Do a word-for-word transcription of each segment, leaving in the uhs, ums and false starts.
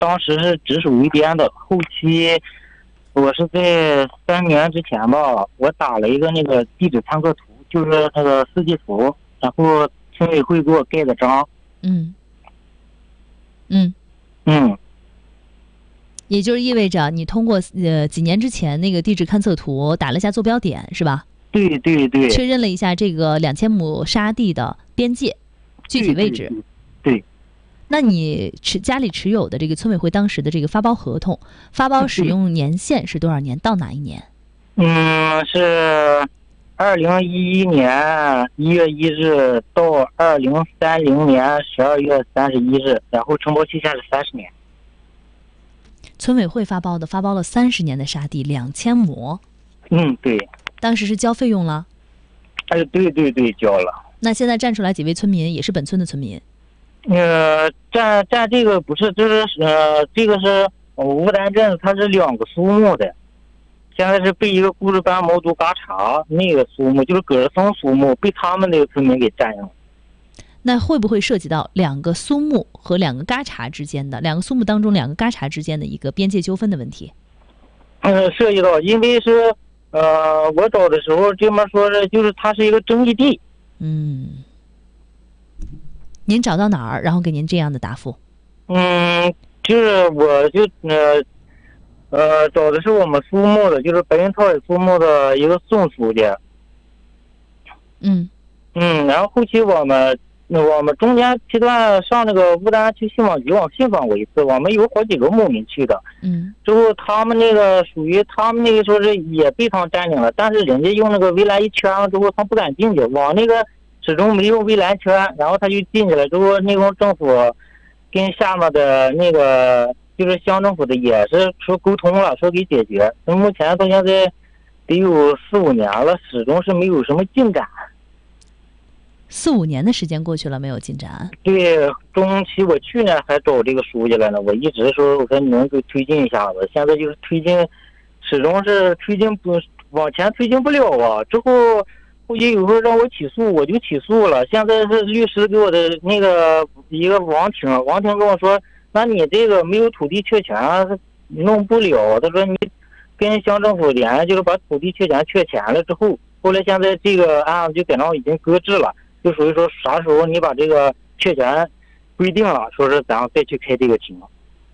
当时是直属一边的，后期我是在三年之前吧，我打了一个那个地址参考图，就是那个四季图，然后村委会给我盖的章。 嗯嗯嗯， 也就是意味着你通过呃几年之前那个地质勘测图打了一下坐标点，是吧？ 对对对， 确认了一下这个两千亩沙地的边界具体位置。 对对对对， 那你持家里持有的这个村委会当时的这个发包合同，发包使用年限是多少年？到哪一年？ 嗯，是二零一一年一月一日到二零三零年十二月三十一日，然后承包期限是三十年。 村委会发包的，发包了三十年的沙地两千亩。 嗯，对。 当时是交费用了？ 哎，对对对，交了。 那现在站出来几位村民，也是本村的村民？ 呃，占占这个不是，就是呃，这个是乌丹镇，它是两个苏木的，现在是被一个固始班毛族嘎查那个苏木，就是葛尔松苏木，被他们那个村民给占用了。 那会不会涉及到两个苏木和两个嘎查之间的两个苏木当中两个嘎查之间的一个边界纠纷的问题？ 嗯，涉及到，因为是呃，我找的时候这么说是，就是它是一个争议地。 嗯，您找到哪儿，然后给您这样的答复？ 嗯，就是我就呃呃找的是我们苏木的，就是白云草野苏木的一个宋书记。 嗯嗯，然后后期我们我们中间阶段上那个乌丹去信访局，我信访过一次，我们有好几个牧民去的。 嗯， 之后他们那个属于他们那个说是也被他们占领了，但是人家用那个围栏一圈了之后，他不敢进去，往那个始终没有围栏圈，然后他就进去了。之后那个政府跟下面的那个就是乡政府的也是说沟通了，说给解决。那目前到现在得有四五年了，始终是没有什么进展。 四五年的时间过去了，没有进展。 对，中期我去年还找这个书记来呢，我一直说我说你能给推进一下子，现在就是推进，始终是推进不往前推进不了啊。之后后期有时候让我起诉，我就起诉了。现在是律师给我的那个一个王庭，王庭跟我说，那你这个没有土地确权弄不了。他说你跟乡政府联，就是把土地确权确钱了之后，后来现在这个案子就在那已经搁置了。就属于说啥时候你把这个确权规定了，说是咱再去开这个庭。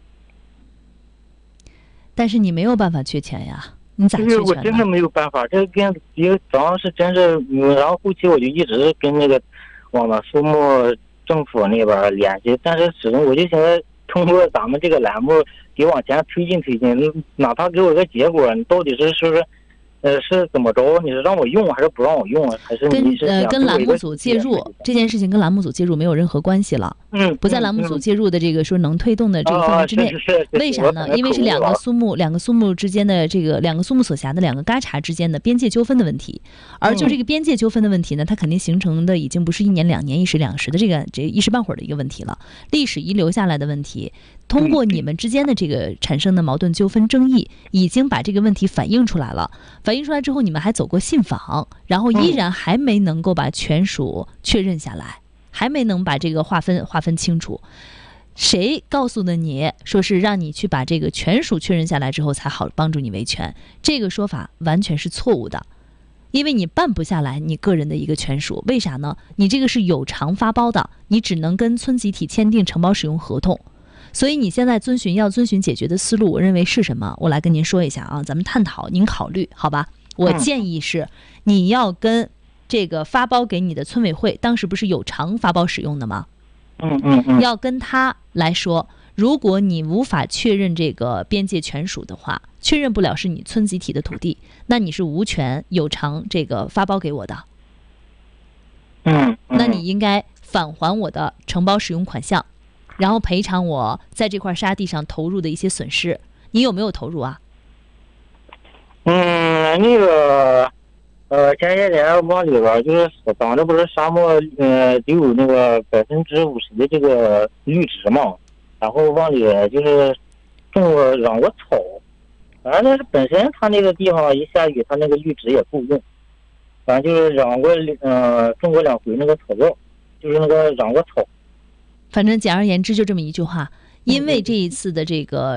但是你没有办法确权呀，你咋确权呢？ 我真的没有办法，这跟一个咱是真是，然后后期我就一直跟那个我们苏木政府那边联系，但是始终我就现在通过咱们这个栏目给往前推进推进，哪怕给我个结果，你到底是说是。呃，是怎么着？你是让我用还是不让我用啊？还是你是跟呃跟栏目组介入这件事情跟栏目组介入没有任何关系了？ 嗯， 不在栏目组介入的这个说能推动的这个范围之内。 啊、是是是为啥呢？因为是两个苏木两个苏木之间的这个两个苏木所辖的两个嘎查之间的边界纠纷的问题，而就这个边界纠纷的问题呢，它肯定形成的已经不是一年两年一时两时的这个这一时半会儿的一个问题了，历史遗留下来的问题。通过你们之间的这个产生的矛盾纠纷争议，已经把这个问题反映出来了。反映出来之后，你们还走过信访，然后依然还没能够把权属确认下来，还没能把这个划分划分清楚。谁告诉的你说是让你去把这个权属确认下来之后才好帮助你维权？这个说法完全是错误的，因为你办不下来你个人的一个权属。为啥呢？你这个是有偿发包的，你只能跟村集体签订承包使用合同。所以你现在遵循要遵循解决的思路，我认为是什么？我来跟您说一下啊，咱们探讨，您考虑好吧？我建议是，你要跟这个发包给你的村委会，当时不是有偿发包使用的吗？ 嗯嗯嗯， 要跟他来说，如果你无法确认这个边界权属的话，确认不了是你村集体的土地，那你是无权有偿这个发包给我的。 嗯， 那你应该返还我的承包使用款项。然后赔偿我在这块沙地上投入的一些损失，你有没有投入啊？ 嗯，那个，呃，前些年往里边就是咱这不是沙漠，呃，得有那个百分之五十的这个绿植嘛，然后往里就是种过养过草，反正是本身它那个地方一下雨，它那个绿植也够用，反正就是养过，呃，种过两回那个草药，就是那个养过草。 反正简而言之就这么一句话， 因为这一次的这个